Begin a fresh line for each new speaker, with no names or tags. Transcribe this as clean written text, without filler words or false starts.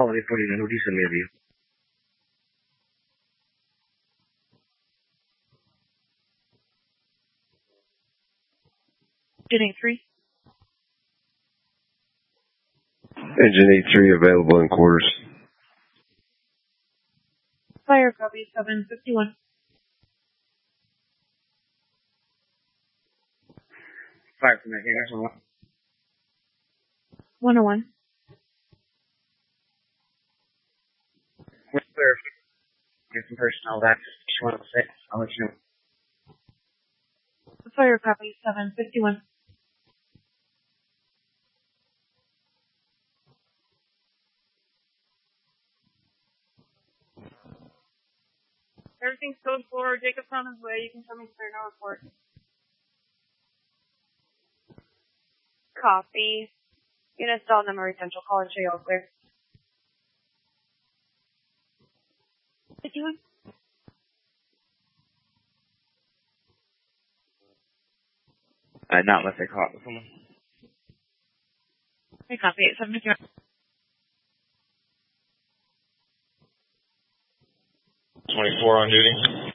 Holiday 49, who do you send me a view?
Engine 8-3.
Engine 8-3 available in quarters.
Fire copy 751.
Fire from that hangar, so
101.
we're clear. Get some personnel back. 106. I'll let you know.
Fire copy 751. Everything's code 4. Jacob's on his way. You can tell me clear, no report. Copy. Unit install number essential. Call and show you all clear. 51.
Not unless I call it with someone.
Okay, copy 751.
24 on duty.